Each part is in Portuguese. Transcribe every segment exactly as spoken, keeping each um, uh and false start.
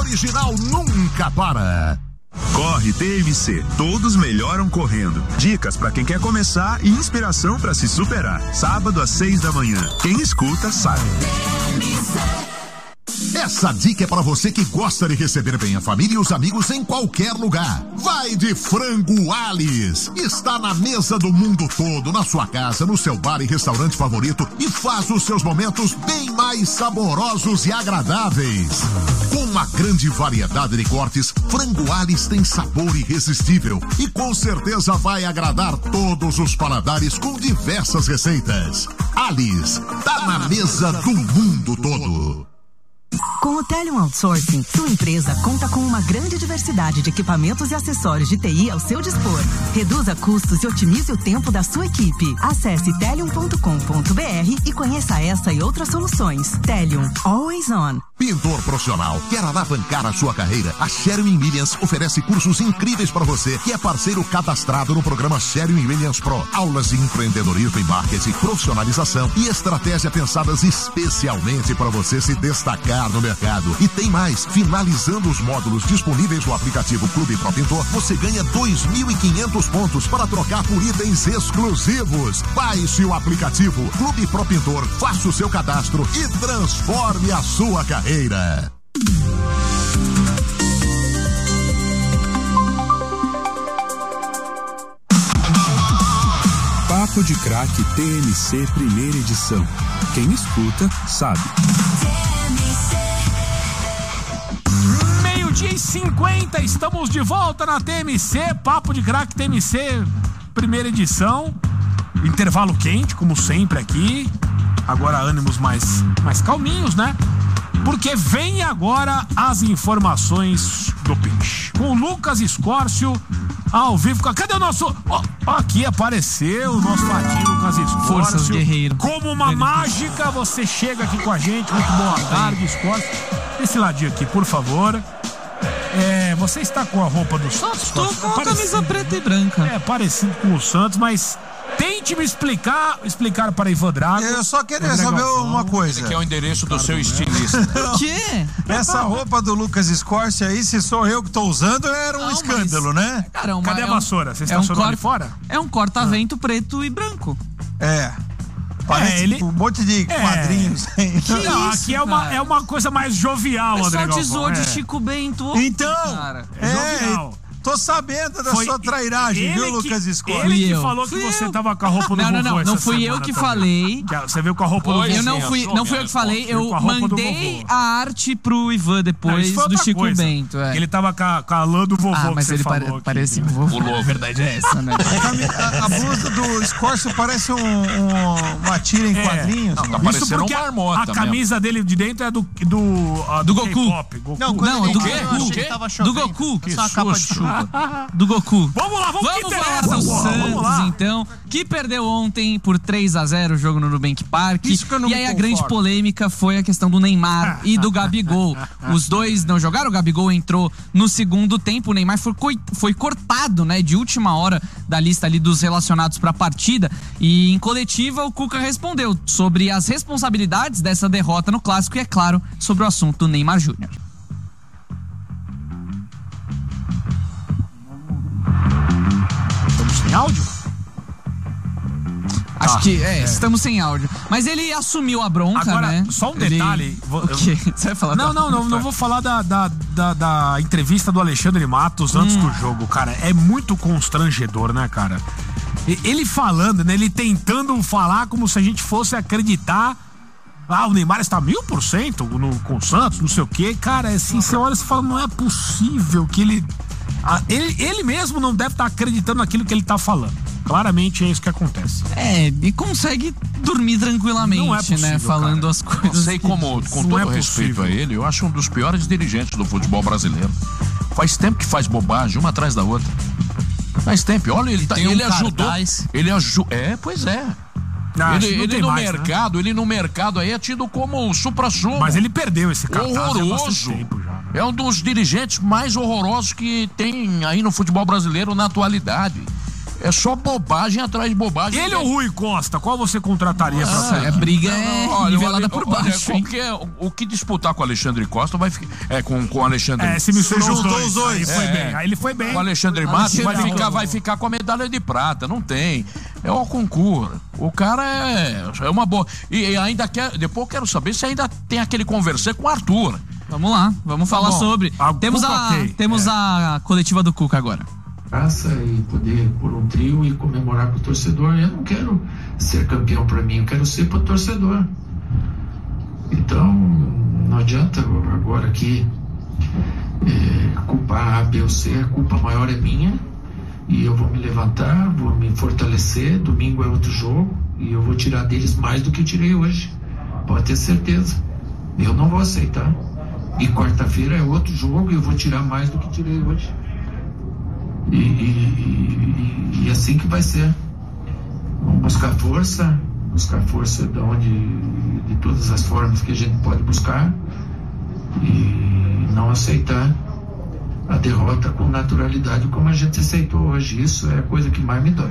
original nunca para. Corre T M C, todos melhoram correndo. Dicas para quem quer começar e inspiração para se superar. Sábado às seis da manhã. Quem escuta sabe. Essa dica é para você que gosta de receber bem a família e os amigos em qualquer lugar. Vai de Frango Alice. Está na mesa do mundo todo, na sua casa, no seu bar e restaurante favorito e faz os seus momentos bem mais saborosos e agradáveis. Com uma grande variedade de cortes, Frango Alice tem sabor irresistível e com certeza vai agradar todos os paladares com diversas receitas. Alice, tá na mesa do mundo todo. Com o Telium Outsourcing, sua empresa conta com uma grande diversidade de equipamentos e acessórios de T I ao seu dispor. Reduza custos e otimize o tempo da sua equipe. Acesse telium ponto com ponto b r e conheça essa e outras soluções. Telium, always on. Pintor profissional, quer alavancar a sua carreira? A Sherwin Williams oferece cursos incríveis para você, que é parceiro cadastrado no programa Sherwin Williams Pro. Aulas de empreendedorismo e marketing, profissionalização e estratégia pensadas especialmente para você se destacar no mercado. E tem mais, finalizando os módulos disponíveis no aplicativo Clube Pro Pintor, você ganha dois mil e quinhentos pontos para trocar por itens exclusivos. Baixe o aplicativo Clube Pro Pintor, faça o seu cadastro e transforme a sua carreira. Papo de Craque T M C primeira edição. Quem escuta sabe. Meio-dia e cinquenta, estamos de volta na T M C, Papo de Craque T M C primeira edição. Intervalo quente, como sempre aqui. Agora ânimos mais, mais calminhos, né? Porque vem agora as informações do Peixe. Com o Lucas Escórcio ao vivo. Cadê o nosso... Oh, aqui apareceu o nosso fadinho Lucas Escórcio. Forças guerreiro. Como uma Ele... mágica, você chega aqui com a gente. Muito boa tarde, Escórcio. Esse ladinho aqui, por favor. É, você está com a roupa do Santos? Estou com a camisa preta e branca. É, parecido com o Santos, mas... Tente me explicar, explicar para Ivan Drago. Eu só queria saber uma coisa. Esse aqui é o endereço do seu estilista. O quê? Essa roupa do Lucas Escórcio aí, se sou eu que tô usando, era um Não, escândalo, mas... né? Caramba, Cadê é a um... vassoura? Você é estacionou um cor... ali fora? É um corta-vento ah. preto e branco. É. Parece é, ele... um monte de é. quadrinhos aí. Que Não, isso, aqui é uma, é uma coisa mais jovial, André Galvão. O pessoal te zoou de é. Chico Bento. Então, cara. é, jovial. Tô sabendo da Foi sua trairagem, viu, Lucas Escórcio? Ele que eu. falou fui que eu. você tava com a roupa do Não, não, vovô não, não essa fui eu semana que também. falei. Você veio com a roupa do vovô. Eu não fui, não fui eu que falei, eu mandei a arte pro Ivan depois não, do Chico coisa. Bento. É. Ele tava com a, com a lã do vovô ah, que mas você ele falou pare, aqui. Parecia um vovô. A verdade é essa, né? A, a blusa do Escórcio parece um, um, uma tira em é. quadrinhos. Não, tá Isso parecendo porque uma marmota a camisa mesmo. dele de dentro é do do, uh, do, do Goku. Goku. Goku. Não, não do Goku. Do Goku. Que susto. Do Goku. Vamos lá, vamos, vamos que falar do Santos, então, que perdeu ontem por três a zero o jogo no Nubank Park. Isso que eu não e aí me a grande conformo. polêmica foi a questão do Neymar e do Gabigol. Os dois não jogaram, o Gabigol entrou no segundo tempo, o Neymar foi, foi cortado, né, de última hora da lista ali dos relacionados para a partida. E em coletiva o Cuca respondeu sobre as responsabilidades dessa derrota no Clássico e, é claro, sobre o assunto do Neymar Júnior. Estamos sem áudio? Acho Ah, que, é, é. estamos sem áudio. Mas ele assumiu a bronca, Agora, né? só um Ele- detalhe. Vou- O quê? Você vai falar? Não, da- não, não, não vou falar da, da, da, da entrevista do Alexandre Matos antes Hum. do jogo, cara. É muito constrangedor, né, cara? E- Ele falando, né? Ele tentando falar como se a gente fosse acreditar. Ah, o Neymar está mil por cento no, com o Santos, não sei o quê. Cara, assim, você olha e fala, não é possível que ele, ah, ele... Ele mesmo não deve estar acreditando naquilo que ele está falando. Claramente é isso que acontece. É, e consegue dormir tranquilamente, Não é possível, né? Falando cara. as Não coisas. sei como, com Não todo é respeito possível. a ele, eu acho um dos piores dirigentes do futebol brasileiro. Faz tempo que faz bobagem, uma atrás da outra. Faz tempo. Olha, ele, tá, tem um ele ajudou. cartaz. Ele ajudou. É, pois é. Ah, acho ele que não ele tem no mais, né? mercado, ele no mercado aí é tido como o supra-sumo. Mas ele perdeu esse cartaz há bastante horroroso. tempo já. É um dos dirigentes mais horrorosos que tem aí no futebol brasileiro na atualidade. É só bobagem atrás de bobagem. Ele ou o Rui Costa, qual você contrataria ah, pra ser? É briga é olha, nivelada olha, por olha, baixo. qualquer, o, o que disputar com o Alexandre Costa vai ficar. É, com, com o Alexandre. É, se misturou os dois. Os dois. Aí é, foi bem. Aí ele foi bem. O Alexandre Matos vai ficar, vai ficar com a medalha de prata. Não tem. É o concurso. O cara é, é uma boa. E, e ainda quer. Depois eu quero saber se ainda tem aquele conversar com o Arthur. Vamos lá, vamos falar bom, sobre. A temos Cuca, a, okay. temos é. a coletiva do Cuca agora. Graça e poder pôr um trio e comemorar com o torcedor. Eu não quero ser campeão para mim, eu quero ser para o torcedor. Então, não adianta agora aqui é, culpar A, B ou C, a culpa maior é minha e eu vou me levantar, vou me fortalecer. Domingo é outro jogo e eu vou tirar deles mais do que tirei hoje. Pode ter certeza. Eu não vou aceitar. E quarta-feira é outro jogo e eu vou tirar mais do que tirei hoje. E, e, e, e assim que vai ser. Vamos buscar força, buscar força de onde, de todas as formas que a gente pode buscar e não aceitar a derrota com naturalidade como a gente aceitou hoje. Isso é a coisa que mais me dói.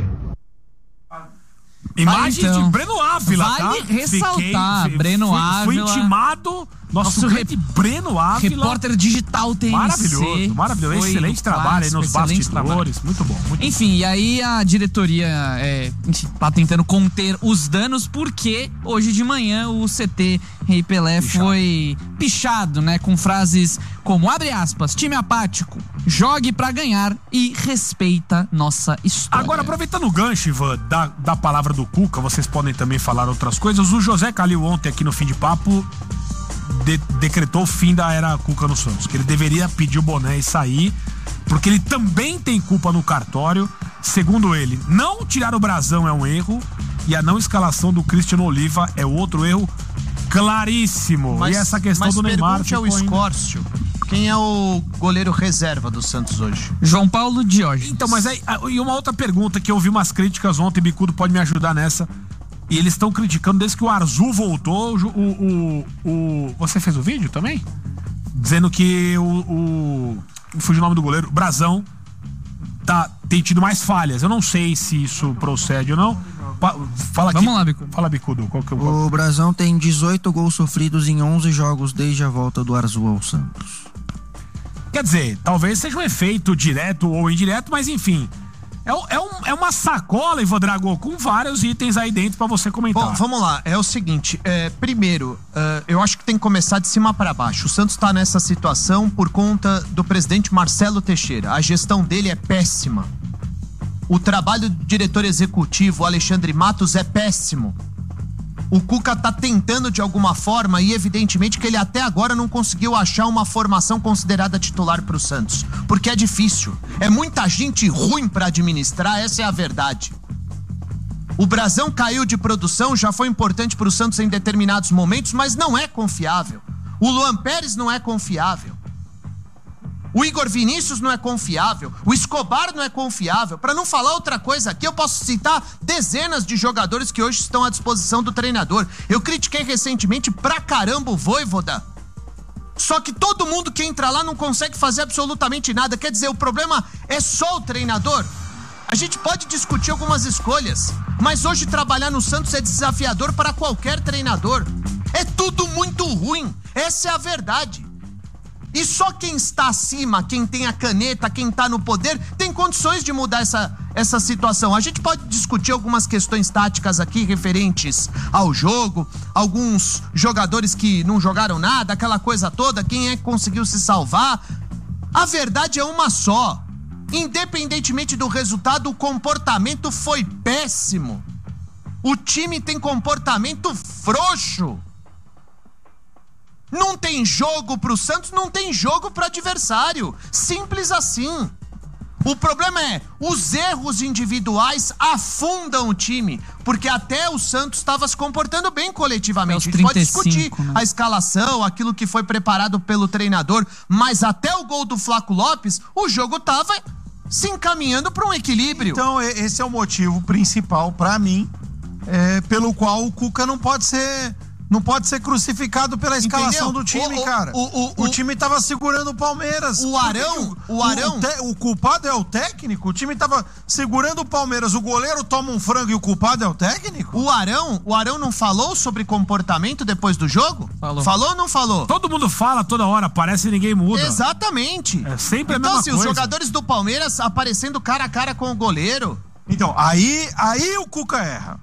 Imagem ah, então, de Breno Ávila, vale tá? ressaltar, Fiquei, Breno fui, Ávila. Fui intimado, nosso, nosso rep... Breno Ávila. Repórter digital T M C. Maravilhoso, maravilhoso. Excelente trabalho aí nos bastidores. Trabalho. Muito bom. Muito enfim, bom. E aí a diretoria é, tá tentando conter os danos porque hoje de manhã o C T Rei Pelé pichado. foi pichado, né? Com frases como, abre aspas, time apático, jogue pra ganhar e respeita nossa história. Agora, aproveitando o gancho, Ivan, da, da palavra do Cuca, vocês podem também falar outras coisas. O José Calil ontem aqui no Fim de Papo de, decretou o fim da era Cuca no Santos, que ele deveria pedir o boné e sair, porque ele também tem culpa no cartório. Segundo ele, não tirar o brasão é um erro e a não escalação do Cristiano Oliva é outro erro claríssimo. Mas, e essa questão mas do Neymar pergunte ao Escórcio, quem é o goleiro reserva do Santos hoje? João Paulo Diógenes. Então, mas aí, e uma outra pergunta que eu ouvi umas críticas ontem, Bicudo pode me ajudar nessa. E eles estão criticando desde que o Arzu voltou, o, o, o. Você fez o vídeo também? Dizendo que o. o fugiu o nome do goleiro, Brasão, tá, tem tido mais falhas. Eu não sei se isso procede ou não. Fala aqui. Vamos lá, Bicudo. Fala, Bicudo. Qual que é o... o Brasão tem dezoito gols sofridos em onze jogos desde a volta do Arzu ao Santos. Quer dizer, talvez seja um efeito direto ou indireto, mas enfim. É, é, um, é uma sacola, Ivan Drago, com vários itens aí dentro pra você comentar. Bom, vamos lá. É o seguinte, é, primeiro, é, eu acho que tem que começar de cima para baixo. O Santos tá nessa situação por conta do presidente Marcelo Teixeira. A gestão dele é péssima. O trabalho do diretor executivo, Alexandre Matos, é péssimo. O Cuca tá tentando de alguma forma e evidentemente que ele até agora não conseguiu achar uma formação considerada titular pro Santos. Porque é difícil. É muita gente ruim pra administrar, essa é a verdade. O Brasão caiu de produção, já foi importante pro Santos em determinados momentos, mas não é confiável. O Luan Pérez não é confiável. O Igor Vinícius não é confiável, o Escobar não é confiável. Para não falar outra coisa aqui, eu posso citar dezenas de jogadores que hoje estão à disposição do treinador. Eu critiquei recentemente pra caramba o Vojvoda. Só que todo mundo que entra lá não consegue fazer absolutamente nada. Quer dizer, o problema é só o treinador. A gente pode discutir algumas escolhas, mas hoje trabalhar no Santos é desafiador para qualquer treinador. É tudo muito ruim, essa é a verdade. E só quem está acima, quem tem a caneta, quem está no poder, tem condições de mudar essa, essa situação. A gente pode discutir algumas questões táticas aqui referentes ao jogo, alguns jogadores que não jogaram nada, aquela coisa toda, quem é que conseguiu se salvar. A verdade é uma só. Independentemente do resultado, o comportamento foi péssimo. O time tem comportamento frouxo. Não tem jogo pro Santos, não tem jogo pro adversário. Simples assim. O problema é, os erros individuais afundam o time, porque até o Santos estava se comportando bem coletivamente. A gente pode discutir, né, a escalação, aquilo que foi preparado pelo treinador, mas até o gol do Flaco Lopes, o jogo tava se encaminhando para um equilíbrio. Então esse é o motivo principal para mim, é, pelo qual o Cuca não pode ser não pode ser crucificado pela escalação Entendeu? do time, O- o- cara. o- o- O, o- time tava segurando o Palmeiras. O Arão- Por que o Arão- O, te- o culpado é o técnico? O time tava segurando o Palmeiras. O goleiro toma um frango e o culpado é o técnico? O Arão, o Arão não falou sobre comportamento depois do jogo? Falou. Falou ou não falou? Todo mundo fala toda hora, parece que ninguém muda. Exatamente. É sempre a então, mesma assim, coisa. os jogadores do Palmeiras aparecendo cara a cara com o goleiro. Então, aí, aí o Cuca erra.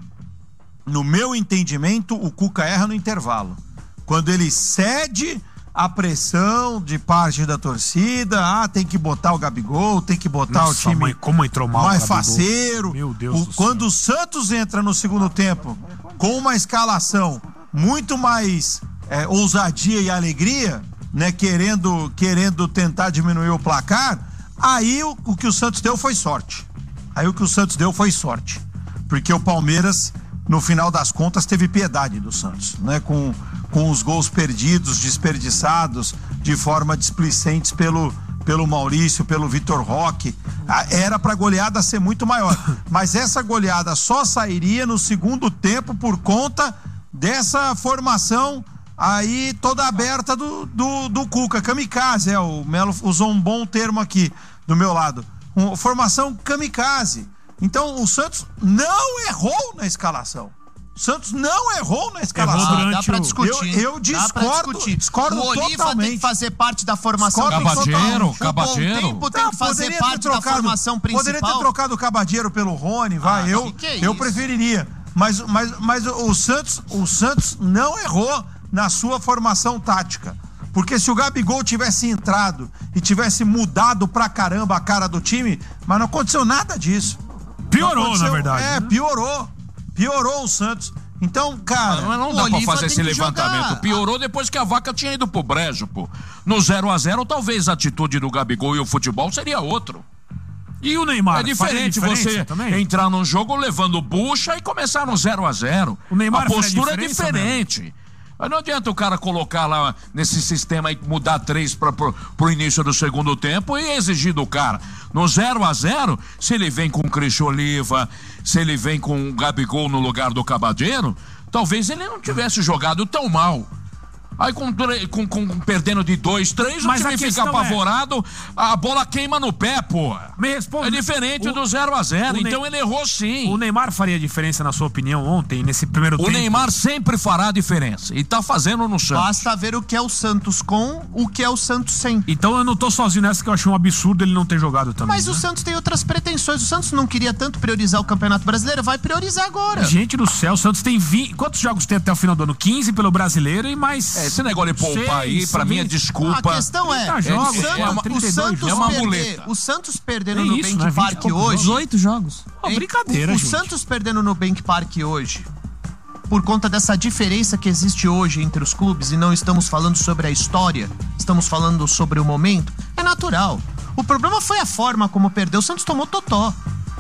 No meu entendimento, o Cuca erra no intervalo. Quando ele cede a pressão de parte da torcida, ah, tem que botar o Gabigol, tem que botar Nossa, o time mãe, como entrou mal o mais Gabigol. faceiro. Meu Deus O- do céu. quando o Santos entra no segundo tempo com uma escalação muito mais é, ousadia e alegria, né, querendo, querendo tentar diminuir o placar, aí o, o que o Santos deu foi sorte. Aí o que o Santos deu foi sorte. Porque o Palmeiras, no final das contas, teve piedade do Santos, né? Com, com os gols perdidos, desperdiçados, de forma displicentes pelo, pelo Maurício, pelo Vitor Roque. Ah, era pra goleada ser muito maior. Mas essa goleada só sairia no segundo tempo por conta dessa formação aí toda aberta do, do, do Cuca. Kamikaze, é, o Melo usou um bom termo aqui do meu lado. Um, formação kamikaze. Então o Santos não errou na escalação. O Santos não errou na escalação. Ah, dá pra discutir. Eu, eu Dá pra discordo, discutir. discordo o Oliva totalmente. tem que fazer parte da formação Discordo Cabadeiro, O Cabadeiro. Bom Tempo tem Não, que fazer poderia ter parte da trocado- formação principal. Poderia ter trocado o Cabadeiro pelo Rony, vai. Ah, eu que que é eu isso? preferiria. Mas, mas, mas o, o Santos, o Santos não errou na sua formação tática. Porque se o Gabigol tivesse entrado e tivesse mudado pra caramba a cara do time, mas não aconteceu nada disso. Piorou, Não aconteceu- na verdade. É, né? piorou. Piorou o Santos. Então, cara. Mas não o dá pra Oliva fazer tem esse que levantamento. jogar. Piorou depois que a vaca tinha ido pro brejo, pô. No zero a zero, talvez a atitude do Gabigol e o futebol seria outro. E o Neymar? É diferente faria você diferença também? entrar num jogo levando bucha e começar no zero a zero. O Neymar a postura faria é diferença, diferente. Mas não adianta o cara colocar lá nesse sistema e mudar três para pro, pro início do segundo tempo e exigir do cara. No zero a zero, se ele vem com o Cristian Oliva, se ele vem com o Gabigol no lugar do Cabadeiro, talvez ele não tivesse jogado tão mal. Aí com, com, com perdendo de dois, três, Mas o time a fica questão apavorado, a bola queima no pé, pô. Me responde. É diferente O- do zero a zero, o Ney- então ele errou sim. O Neymar faria diferença, na sua opinião, ontem, nesse primeiro O tempo? Neymar sempre fará a diferença. E tá fazendo no Santos. Basta ver o que é o Santos com o que é o Santos sem. Então eu não tô sozinho nessa, que eu achei um absurdo ele não ter jogado também. Mas né? o Santos tem outras pretensões. O Santos não queria tanto priorizar o Campeonato Brasileiro, vai priorizar agora. Gente do céu, o Santos tem vinte... Quantos jogos tem até o final do ano? quinze pelo Brasileiro e mais... É, esse negócio de poupar aí, pra mim é desculpa. A questão é, trinta jogos, o Santos, é uma- o trinta e dois Santos jogos. é uma perder, muleta. o Santos perdendo É no isso, Bank né? vinte e Park poucos hoje. dezoito jogos. Pô, hein? brincadeira, o, o gente. Santos perdendo no Bank Park hoje, por conta dessa diferença que existe hoje entre os clubes, e não estamos falando sobre a história, estamos falando sobre o momento, é natural. O problema foi a forma como perdeu. O Santos tomou totó.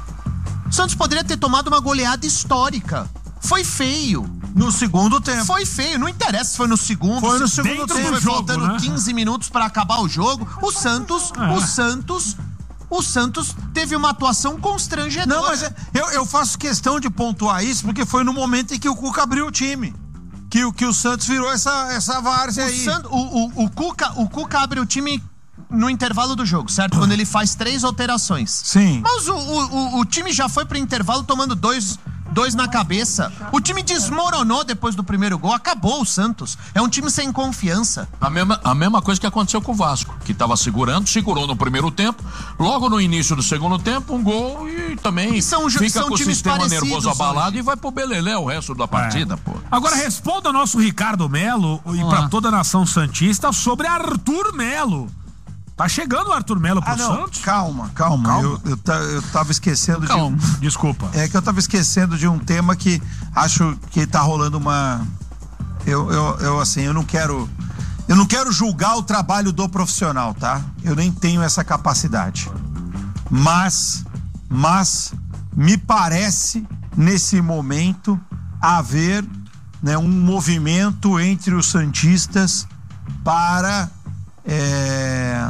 O Santos poderia ter tomado uma goleada histórica. Foi feio. No segundo tempo. Foi feio, não interessa se foi no segundo, Foi no se segundo se tempo foi do jogo, faltando né? quinze minutos pra acabar o jogo. O Santos, É. o Santos, o Santos teve uma atuação constrangedora. Não, mas é- eu, eu faço questão de pontuar isso porque foi no momento em que o Cuca abriu o time. Que, o- que o Santos virou essa, essa várzea o, aí. San- o, o, o Cuca, o Cuca abre o time no intervalo do jogo, certo? Quando ele faz três alterações. Sim. Mas o, o, o, o time já foi pro intervalo tomando dois, dois na cabeça. O time desmoronou depois do primeiro gol. Acabou o Santos. É um time sem confiança. A mesma, a mesma coisa que aconteceu com o Vasco, que tava segurando, segurou no primeiro tempo, logo no início do segundo tempo, um gol e também E são ju- fica são com o times sistema parecidos nervoso abalado hoje. e vai pro belelé o resto da partida, pô. Agora responda ao nosso Ricardo Melo e lá. pra toda a nação santista sobre Arthur Melo. Tá chegando o Arthur Melo pro Ah, não. Santos? Calma, calma. Calma. Eu, eu, ta- eu tava esquecendo Calma. de. Desculpa. É que eu tava esquecendo de um tema que acho que tá rolando uma. Eu, eu, eu assim, eu não quero. Eu não quero julgar o trabalho do profissional, tá? Eu nem tenho essa capacidade. Mas, mas me parece nesse momento haver, né, um movimento entre os santistas para é,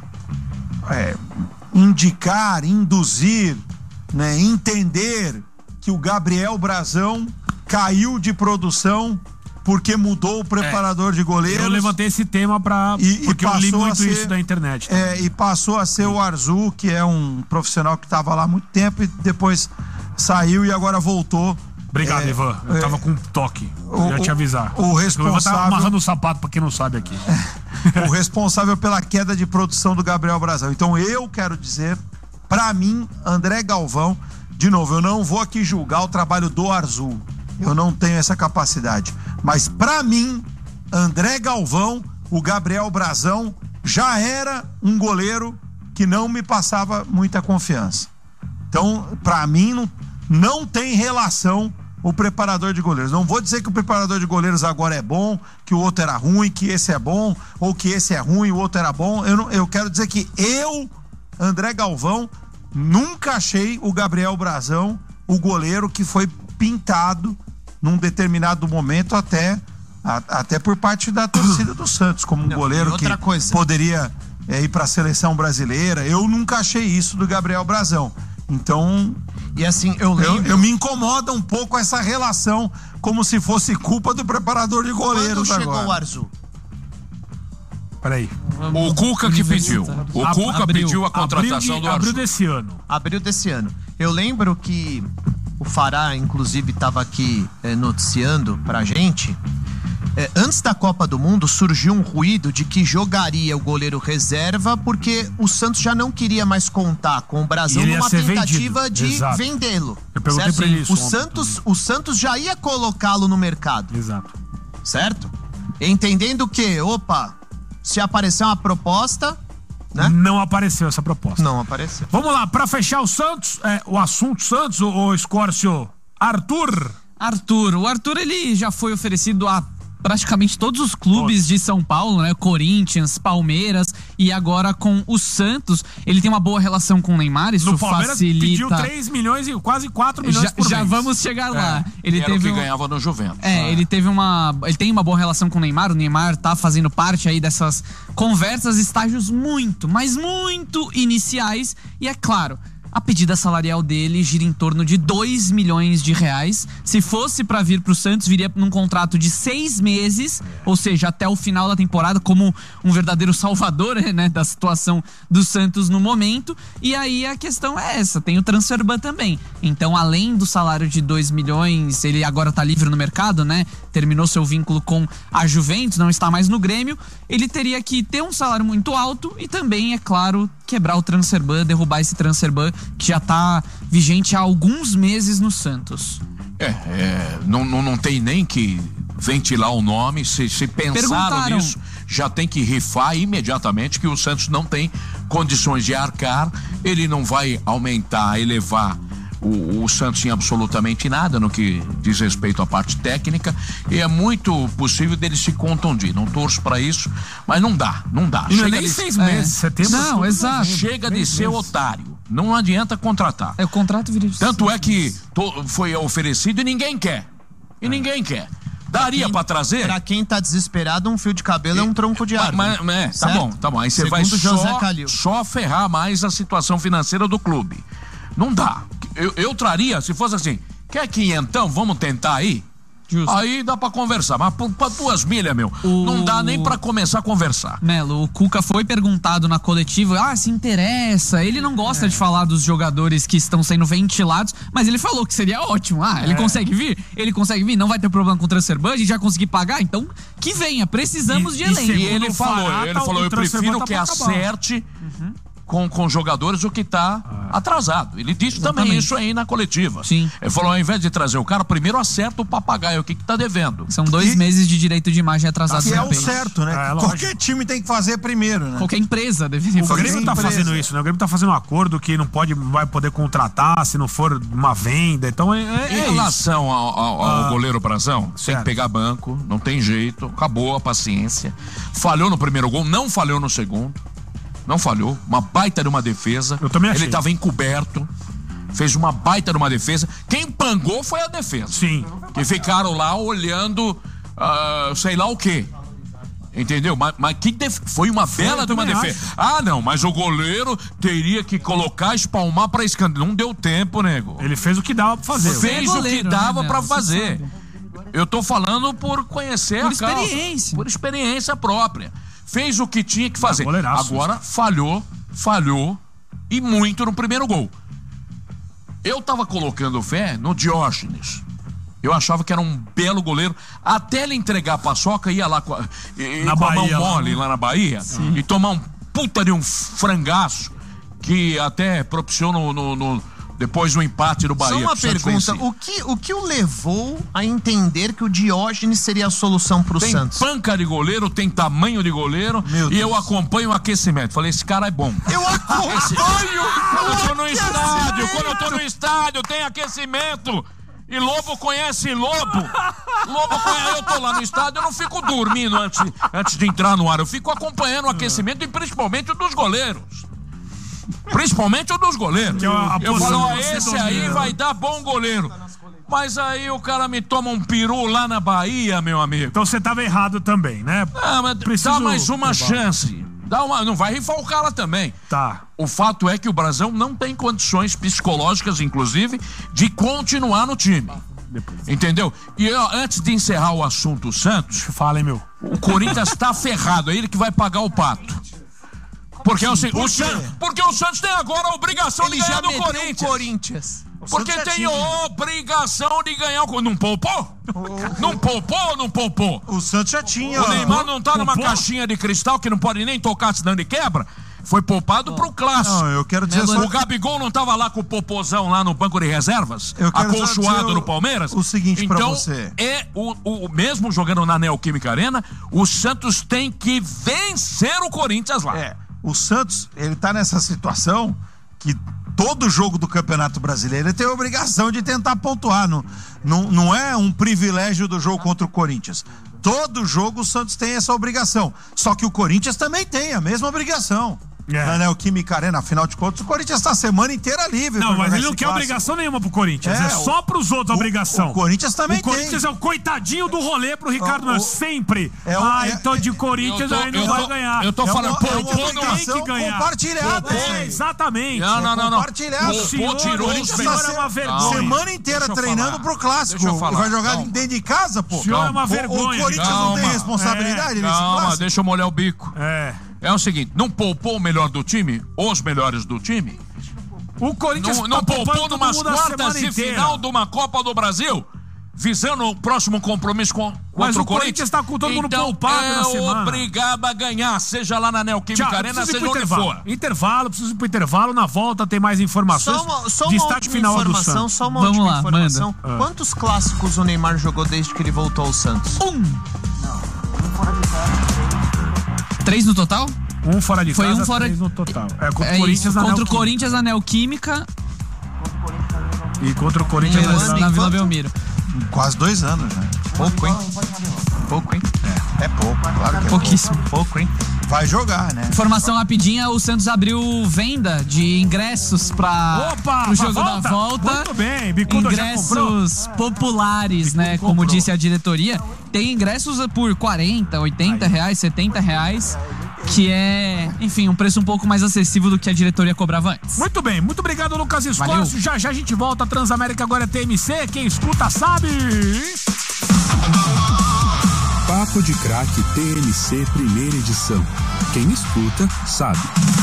é, indicar, induzir, né, entender que o Gabriel Brazão caiu de produção porque mudou o preparador é, de goleiros. Eu levantei esse tema pra... E, porque e eu li muito ser, isso da internet. É, e passou a ser o Arzu, que é um profissional que estava lá há muito tempo e depois saiu e agora voltou. Obrigado, é, Ivan. Eu é, tava com um toque. Eu ia te avisar. O responsável... Eu tava amarrando o sapato pra quem não sabe aqui. O responsável pela queda de produção do Gabriel Brazão. Então eu quero dizer, pra mim, André Galvão, de novo, eu não vou aqui julgar o trabalho do Arzu. Eu não tenho essa capacidade. Mas pra mim, André Galvão, o Gabriel Brazão, já era um goleiro que não me passava muita confiança. Então, pra mim, não, não tem relação o preparador de goleiros. Não vou dizer que o preparador de goleiros agora é bom, que o outro era ruim, que esse é bom, ou que esse é ruim e o outro era bom. Eu, não, eu quero dizer que eu, André Galvão, nunca achei o Gabriel Brazão o goleiro que foi pintado num determinado momento até, a, até por parte da torcida do Santos, como um não, goleiro que coisa. poderia é, ir para a seleção brasileira. Eu nunca achei isso do Gabriel Brazão. Então, e assim, eu, lembro... eu, eu me incomoda um pouco essa relação, como se fosse culpa do preparador de goleiros. Quando chegou agora. o Arzu? Peraí. O Cuca que pediu. O Ab, Cuca abril, pediu a contratação abril de, do Arzu. Abril desse ano. Abril desse ano. Eu lembro que o Fará, inclusive, estava aqui é, noticiando pra gente. É, antes da Copa do Mundo, surgiu um ruído de que jogaria o goleiro reserva porque o Santos já não queria mais contar com o Brazão numa tentativa vendido. de Exato. vendê-lo. Eu perguntei pra ele isso o ontem. Santos, o Santos já ia colocá-lo no mercado. Exato. Certo? Entendendo que, opa, se aparecer uma proposta... Né? Não apareceu essa proposta. Não apareceu. Vamos lá, pra fechar o Santos, é, o assunto Santos, o, o Escórcio, Arthur. Arthur, o Arthur ele já foi oferecido a praticamente todos os clubes de São Paulo, né? Corinthians, Palmeiras e agora com o Santos. Ele tem uma boa relação com o Neymar, isso no Palmeiras facilita. Pediu três milhões e quase quatro milhões já, por mês. Já vamos chegar lá. É, ele era teve o que um... ganhava no Juventus. É, ah. ele teve uma, ele tem uma boa relação com o Neymar. O Neymar tá fazendo parte aí dessas conversas, estágios muito, mas muito iniciais. E é claro, a pedida salarial dele gira em torno de dois milhões de reais. Se fosse para vir pro Santos, viria num contrato de seis meses, ou seja, até o final da temporada, como um verdadeiro salvador, né, da situação do Santos no momento. E aí a questão é essa, tem o transfer ban também. Então, além do salário de dois milhões, ele agora tá livre no mercado, né? Terminou seu vínculo com a Juventus, não está mais no Grêmio. Ele teria que ter um salário muito alto e também, é claro, quebrar o transfer ban, derrubar esse transfer ban que já está vigente há alguns meses no Santos. É, é não, não, não tem nem que ventilar o nome, se, se pensaram nisso, já tem que rifar imediatamente que o Santos não tem condições de arcar, ele não vai aumentar, elevar O, o Santos em absolutamente nada no que diz respeito à parte técnica e é muito possível dele se contundir. Não torço pra isso, mas não dá, não dá. E não Chega é nem de, seis meses, é. setembro. Não, exato. Chega de ser otário. Não adianta contratar. É, o contrato viria de Tanto é que to, foi oferecido e ninguém quer. E é. ninguém quer. Daria pra, quem, pra trazer? Pra quem tá desesperado, um fio de cabelo e, é um tronco de árvore. Mas, mas, é, tá bom, tá bom. Aí você vai só, só ferrar mais a situação financeira do clube. Não dá. Eu, eu traria, se fosse assim, quer quinhentão, vamos tentar aí? Justo. Aí dá pra conversar, mas pra duas milhas, meu, o... não dá nem pra começar a conversar. Melo, o Cuca foi perguntado na coletiva, ah, se interessa, ele não gosta é. de falar dos jogadores que estão sendo ventilados, mas ele falou que seria ótimo, ah, ele é. consegue vir? Ele consegue vir, não vai ter problema com o transfer ban, a gente já conseguir pagar, então que venha, precisamos e, de elenco. E ele falou, ele tá, falou, eu prefiro que acerte... Uhum. Com, com jogadores o que está ah. atrasado. Ele disse Exatamente. também isso aí na coletiva. Sim. Ele falou, ao invés de trazer o cara, primeiro acerta o papagaio, o que está devendo. São dois e... meses de direito de imagem atrasado. Que é o certo, né? É, Qualquer time tem que fazer primeiro, né? Qualquer empresa deveria fazer. O Grêmio está fazendo isso, né? O Grêmio está fazendo um acordo que não pode, vai poder contratar se não for uma venda. Então é, é Em é relação isso. ao, ao, ao ah. goleiro Brazão, certo. tem que pegar banco, não tem jeito, acabou a paciência. Falhou no primeiro gol, não falhou no segundo. Não falhou, uma baita de uma defesa. Eu também achei. Ele estava encoberto, fez uma baita de uma defesa. Quem pangou foi a defesa. Sim. Que ficaram lá olhando, uh, sei lá o quê. Entendeu? Mas, mas que def... foi uma bela foi, de uma defesa. Acho. Ah, não, mas o goleiro teria que colocar, espalmar pra escanteio. Não deu tempo, nego. Ele fez o que dava pra fazer. Fez é goleiro, o que dava né, pra fazer. Eu tô falando por conhecer por a causa. experiência. Por experiência própria. Fez o que tinha que fazer. Ah, Agora falhou, falhou e muito no primeiro gol. Eu tava colocando fé no Diógenes. Eu achava que era um belo goleiro. Até ele entregar a paçoca, ia lá com a, e, na com a Bahia, mão mole lá, lá na Bahia. Sim. E tomar um puta de um frangaço que até propiciou no, no, no, depois do empate do Bahia. Só uma pergunta, o que, o que o levou a entender que o Diógenes seria a solução pro tem Santos? Tem panca de goleiro, tem tamanho de goleiro. Meu e Deus. eu acompanho o aquecimento. Falei, esse cara é bom. Eu acompanho! Esse... Quando eu tô no estádio, quando eu tô no estádio, tem aquecimento. E Lobo conhece Lobo. Lobo conhece, eu tô lá no estádio, eu não fico dormindo antes, antes de entrar no ar. Eu fico acompanhando o aquecimento e principalmente o dos goleiros. Principalmente o dos goleiros. Eu falo, ó, esse aí vai dar bom goleiro. Mas aí o cara me toma um peru lá na Bahia, meu amigo. Então você tava errado também, né? Ah, mas Preciso... dá mais uma chance. Dá uma, não vai rifar o cara também. Tá. O fato é que o Brasão não tem condições psicológicas, inclusive, de continuar no time. Entendeu? E ó, antes de encerrar o assunto Santos, fala, hein, meu. O Corinthians tá ferrado, é ele que vai pagar o pato. Porque, Sim, o, por o San, porque o Santos tem agora a obrigação ele de ganhar já do Corinthians. Corinthians. Porque tem obrigação de ganhar o. Não poupou? Oh. Não poupou ou não poupou? O Santos já tinha. O Neymar não tá numa poupou? caixinha de cristal que não pode nem tocar senão ele quebra. Foi poupado oh. pro clássico. Não, eu quero dizer só... O Gabigol não tava lá com o popozão lá no banco de reservas? Eu quero acolchoado no Palmeiras? O seguinte então, pra você. É o, o mesmo jogando na Neoquímica Arena, o Santos tem que vencer o Corinthians lá. É. O Santos, ele tá nessa situação que todo jogo do Campeonato Brasileiro ele tem a obrigação de tentar pontuar. Não, não, não é um privilégio do jogo contra o Corinthians. Todo jogo o Santos tem essa obrigação. Só que o Corinthians também tem a mesma obrigação. É. Na Neoquímica Arena, afinal de contas, o Corinthians tá a semana inteira livre. Não, mas ele não quer clássico. obrigação nenhuma pro Corinthians. É, é só pros outros a obrigação. O Corinthians também o tem. O Corinthians é o coitadinho do rolê pro Ricardo o, o, sempre. É o, ah, é, então de Corinthians tô, aí não vai tô, ganhar. Eu tô é falando, pô, é uma obrigação compartilhada. É, exatamente. Não, não, não. não. Compartilhada. O senhor tirou o senhor é uma vergonha. Semana inteira treinando pro clássico. Vai jogar dentro de casa, pô. O senhor é uma vergonha. O Corinthians não tem responsabilidade nesse clássico? Calma, deixa eu molhar o bico. É. É o seguinte, não poupou o melhor do time? Os melhores do time? O Corinthians não, não tá poupou numas quartas de final de uma Copa do Brasil? Visando o próximo compromisso com, Mas contra o, o Corinthians tá com todo mundo então, poupado é na semana. obrigado a ganhar, seja lá na Neoquímica Arena, seja onde for. Intervalo, preciso ir pro intervalo, na volta tem mais informações. Só uma, só uma destaque final informação, do Santos. Só uma Vamos última lá, informação. manda. Quantos clássicos o Neymar jogou desde que ele voltou ao Santos? Um. Três no total? Um fora de Foi casa, um fora três no total. É, contra é o Corinthians isso, na contra o Corinthians na Neoquímica. E contra o Corinthians na, na, na Vila Belmiro. Quase dois anos, né? Pouco, hein? Pouco, hein? É, é pouco, claro que é pouquíssimo. Pouco. pouco, hein? Vai jogar, né? Informação rapidinha, o Santos abriu venda de ingressos para o jogo volta. da volta. Muito bem, Bicudo ingressos populares, né? Bicudo como comprou. Disse a diretoria. Tem ingressos por quarenta, oitenta reais, setenta reais. Que é, enfim, um preço um pouco mais acessível do que a diretoria cobrava antes. Muito bem, muito obrigado, Lucas Escócio. Já já a gente volta. Transamérica agora é T M C. Quem escuta sabe. Papo de Craque T M C primeira edição. Quem escuta sabe.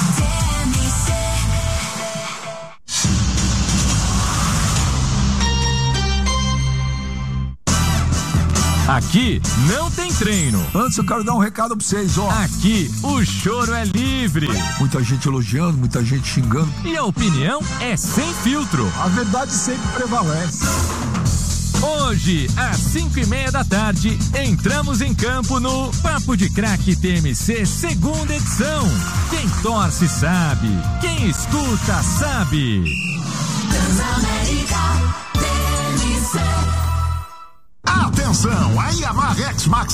Aqui não tem treino. Antes eu quero dar um recado pra vocês, ó. Aqui o choro é livre. Muita gente elogiando, muita gente xingando. E a opinião é sem filtro. A verdade sempre prevalece. Hoje, às cinco e meia da tarde, entramos em campo no Papo de Craque T M C segunda edição. Quem torce sabe, quem escuta sabe. Transamérica T M C. Atenção, a Yamaha X-Max